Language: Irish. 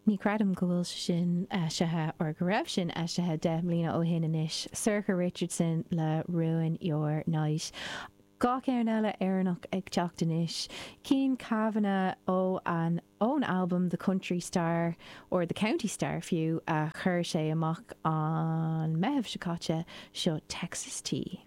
Ní cradam go bhfuil sin aisithe or go raibh sin aisithe 10 mbliana ó hin inis. Circa Richardson le Ruin Your Night. Gach ceann eile éireannach ag teachtanis. Cín cabhanna ó an own album The Country Star or The County Star fiú a chur sé amach an meitheamh sicáte seo Texas Tea.